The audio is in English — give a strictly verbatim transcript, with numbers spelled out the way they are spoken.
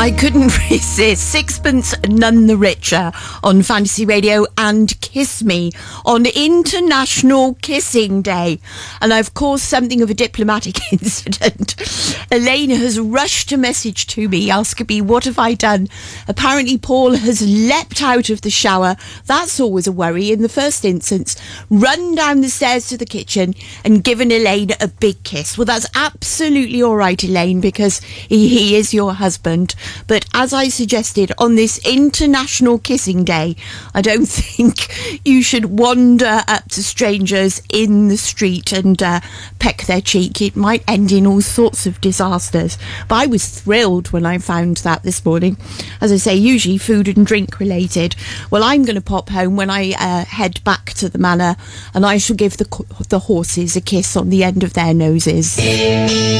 I couldn't resist. Sixpence None the Richer on Fantasy Radio and Kiss Me on International Kissing Day. And of course, something of a diplomatic incident. Elaine has rushed a message to me asking me, what have I done? Apparently, Paul has leapt out of the shower. That's always a worry in the first instance. Run down the stairs to the kitchen and given Elaine a big kiss. Well, that's absolutely all right, Elaine, because he, he is your husband. But as I suggested, on this International Kissing Day, I don't think you should wander up to strangers in the street and uh, peck their cheek. It might end in all sorts of disasters. But I was thrilled when I found that this morning. As I say, usually food and drink related. Well, I'm going to pop home when I uh, head back to the manor, and I shall give the, the horses a kiss on the end of their noses.